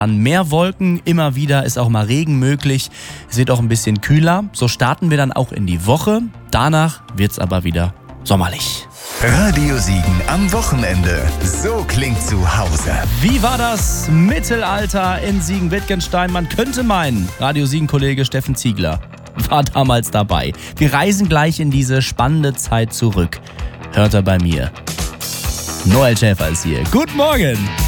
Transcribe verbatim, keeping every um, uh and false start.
An mehr Wolken, immer wieder ist auch mal Regen möglich. Es wird auch ein bisschen kühler. So starten wir dann auch in die Woche. Danach wird's aber wieder sommerlich. Radio Siegen am Wochenende. So klingt zu Hause. Wie war das Mittelalter in Siegen-Wittgenstein? Man könnte meinen, Radio Siegen-Kollege Steffen Ziegler war damals dabei. Wir reisen gleich in diese spannende Zeit zurück. Hört er bei mir. Noel Schäfer ist hier. Guten Morgen!